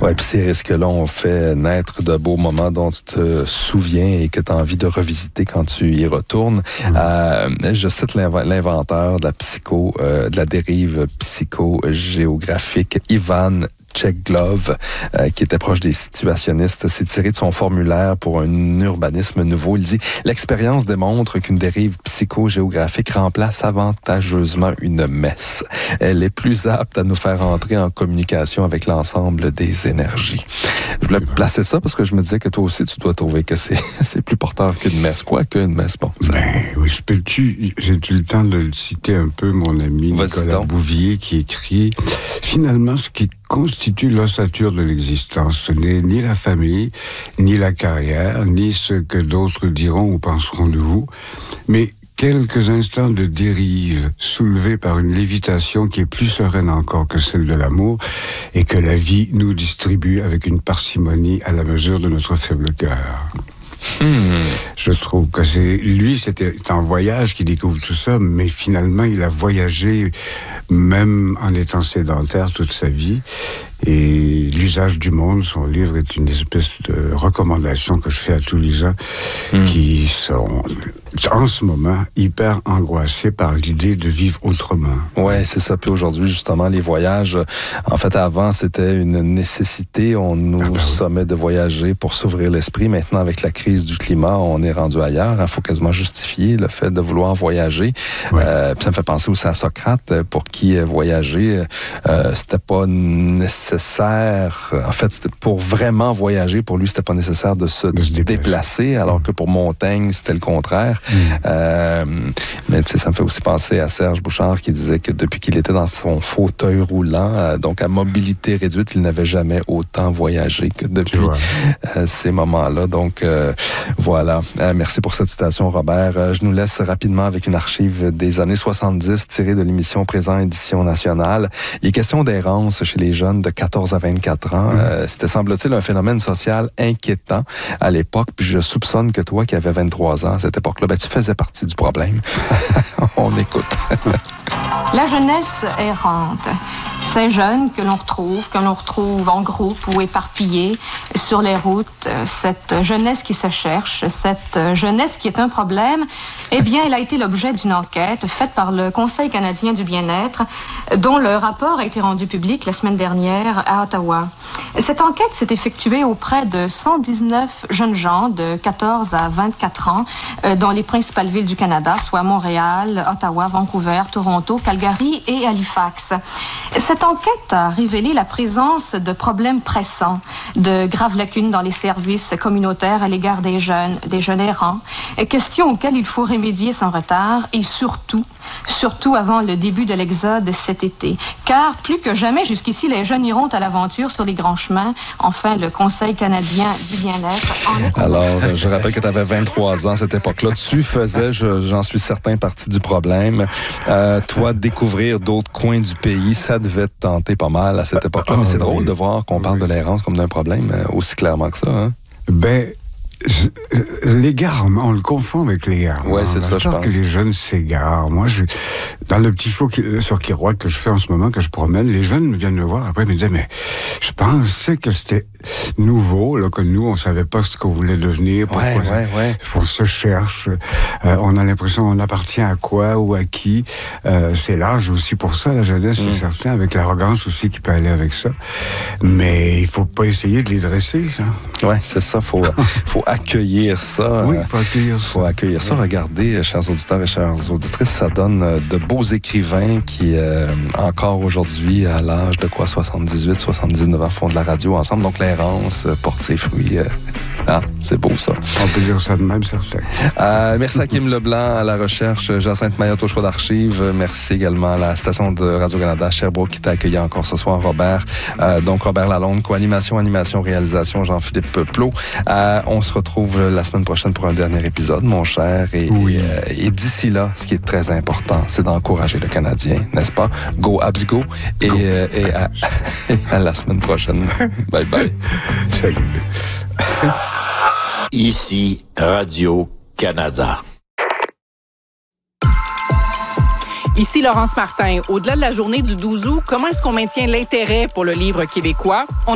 Oui, puis ces risques-là ont fait naître de beaux moments dont tu te souviens et que tu as envie de revisiter quand tu y retournes. Je cite l'inventeur de la dérive psychogéographique, Ivan Tcheglov, qui était proche des situationnistes, s'est tiré de son formulaire pour un urbanisme nouveau. Il dit « L'expérience démontre qu'une dérive psychogéographique remplace avantageusement une messe. Elle est plus apte à nous faire entrer en communication avec l'ensemble des énergies. » Je voulais placer ça parce que je me disais que toi aussi, tu dois trouver que c'est plus porteur qu'une messe. Quoi qu'une messe, bon. Ça... oui, j'ai eu le temps de le citer un peu, mon ami Nicolas Bouvier, qui écrit « Finalement, ce qui constitue l'ossature de l'existence. Ce n'est ni la famille, ni la carrière, ni ce que d'autres diront ou penseront de vous, mais quelques instants de dérive soulevés par une lévitation qui est plus sereine encore que celle de l'amour et que la vie nous distribue avec une parcimonie à la mesure de notre faible cœur. » Je trouve que c'était en voyage qu'il découvre tout ça, mais finalement, il a voyagé même en étant sédentaire toute sa vie. Et l'usage du monde, son livre est une espèce de recommandation que je fais à tous les gens qui sont, en ce moment, hyper angoissés par l'idée de vivre autrement. Ouais, c'est ça. Puis aujourd'hui, justement, les voyages, en fait, avant, c'était une nécessité. On nous sommait de voyager pour s'ouvrir l'esprit. Maintenant, avec la crise du climat, on est rendu ailleurs. Il faut quasiment justifier le fait de vouloir voyager. Ouais. Puis ça me fait penser aussi à Socrate, pour qui voyager, c'était pas nécessaire. En fait, c'était pour vraiment voyager, pour lui, c'était pas nécessaire de se déplacer, alors que pour Montaigne, c'était le contraire. Mais tu sais, ça me fait aussi penser à Serge Bouchard qui disait que depuis qu'il était dans son fauteuil roulant, donc à mobilité réduite, il n'avait jamais autant voyagé que depuis ces moments-là. Donc, voilà. Merci pour cette citation, Robert. Je nous laisse rapidement avec une archive des années 70 tirée de l'émission Présent Édition Nationale. Il est question d'errance chez les jeunes de 14 à 24 ans. C'était, semble-t-il, un phénomène social inquiétant à l'époque. Puis je soupçonne que toi, qui avais 23 ans à cette époque-là, tu faisais partie du problème. On écoute. La jeunesse errante. Ces jeunes que l'on retrouve en groupe ou éparpillés sur les routes, cette jeunesse qui se cherche, cette jeunesse qui est un problème, eh bien, elle a été l'objet d'une enquête faite par le Conseil canadien du bien-être, dont le rapport a été rendu public la semaine dernière à Ottawa. Cette enquête s'est effectuée auprès de 119 jeunes gens de 14 à 24 ans dans les principales villes du Canada, soit Montréal, Ottawa, Vancouver, Toronto, Calgary et Halifax. Cette enquête a révélé la présence de problèmes pressants, de graves lacunes dans les services communautaires à l'égard des jeunes errants, questions auxquelles il faut remédier sans retard et surtout avant le début de l'exode cet été. Car plus que jamais, jusqu'ici, les jeunes iront à l'aventure sur les grands chemins. Enfin, le Conseil canadien du bien-être en est... Alors, je rappelle que tu avais 23 ans à cette époque-là. Tu faisais, j'en suis certain, partie du problème. Toi, découvrir d'autres coins du pays, ça devait te tenter pas mal à cette époque-là. Mais c'est drôle de voir qu'on parle de l'errance comme d'un problème aussi clairement que ça. Hein? L'égarement, on le confond avec l'égarement. Oui, c'est ça, je pense. Que les jeunes s'égarent. Moi, dans le petit show sur Kerouac que je fais en ce moment, que je promène, les jeunes viennent me voir après, ils me disaient, mais je pensais que c'était nouveau, là, que nous, on savait pas ce qu'on voulait devenir, pourquoi on se cherche, on a l'impression qu'on appartient à quoi ou à qui. C'est l'âge aussi pour ça, la jeunesse, c'est certain, avec l'arrogance aussi qui peut aller avec ça. Mais il faut pas essayer de les dresser, ça. Oui, c'est ça, faut accueillir ça. Oui, il faut accueillir ça. Faut accueillir ça. Regardez, chers auditeurs et chères auditrices, ça donne de beaux écrivains qui, encore aujourd'hui, à l'âge de 78, 79 ans, font de la radio ensemble. Donc, l'errance porte ses fruits. C'est beau, ça. On peut dire ça de même, certain. Merci à Kim Leblanc à la recherche, Jacinthe Maillotte au choix d'archives. Merci également à la station de Radio-Canada Sherbrooke qui t'a accueilli encore ce soir, Robert. Donc, Robert Lalonde, co-animation, animation, réalisation, Jean-Philippe Plot. On se retrouve la semaine prochaine pour un dernier épisode, mon cher. Et d'ici là, ce qui est très important, c'est d'encourager le Canadien, n'est-ce pas? Go Habs go! Et à la semaine prochaine. Bye bye. Salut. Ici, Radio-Canada. Ici Laurence Martin. Au-delà de la journée du 12 août, comment est-ce qu'on maintient l'intérêt pour le livre québécois?